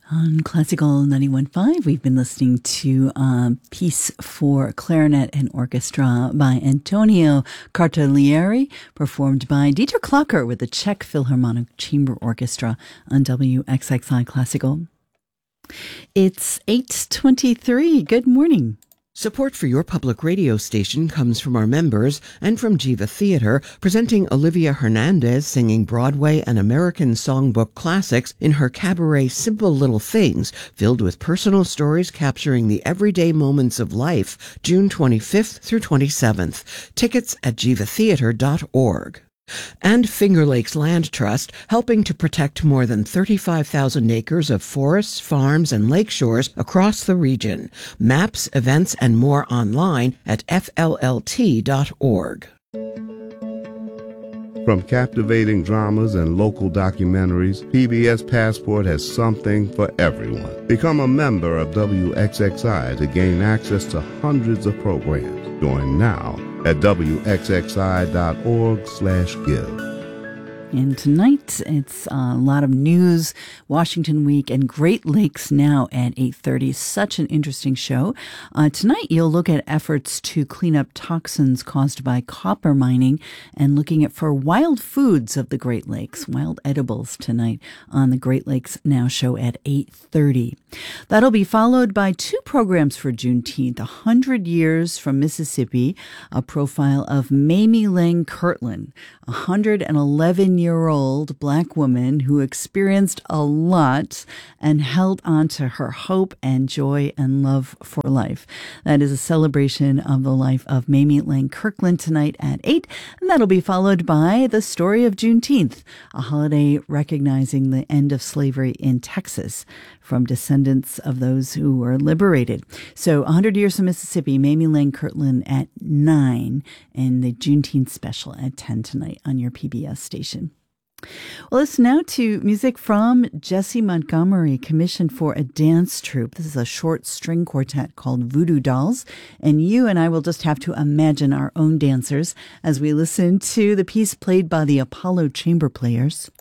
On Classical 91.5, we've been listening to a piece for clarinet and orchestra by Antonio Cartaglieri, performed by Dieter Klocker with the Czech Philharmonic Chamber Orchestra on WXXI Classical. It's 8:23. Good morning. Support for your public radio station comes from our members and from Jiva Theater, presenting Olivia Hernandez singing Broadway and American songbook classics in her cabaret Simple Little Things, filled with personal stories capturing the everyday moments of life, June 25th through 27th. Tickets at jivatheater.org. And Finger Lakes Land Trust, helping to protect more than 35,000 acres of forests, farms, and lakeshores across the region. Maps, events, and more online at fllt.org. From captivating dramas and local documentaries, PBS Passport has something for everyone. Become a member of WXXI to gain access to hundreds of programs. Join now at wxxi.org/give. And tonight, it's a lot of news, Washington Week, and Great Lakes Now at 8:30. Such an interesting show. Tonight, you'll look at efforts to clean up toxins caused by copper mining and looking at for wild foods of the Great Lakes, wild edibles tonight on the Great Lakes Now show at 8:30. That'll be followed by two programs for Juneteenth, 100 Years from Mississippi, a profile of Mamie Lang Kirtland, 111-year-old Black woman who experienced a lot and held on to her hope and joy and love for life. That is a celebration of the life of Mamie Lang Kirtland tonight at 8, and that'll be followed by the story of Juneteenth, a holiday recognizing the end of slavery in Texas from descendants of those who were liberated. So 100 Years from Mississippi, Mamie Lang Kirtland at 9, and the Juneteenth special at 10 tonight on your PBS station. Well, listen now to music from Jesse Montgomery, commissioned for a dance troupe. This is a short string quartet called Voodoo Dolls, and you and I will just have to imagine our own dancers as we listen to the piece played by the Apollo Chamber Players.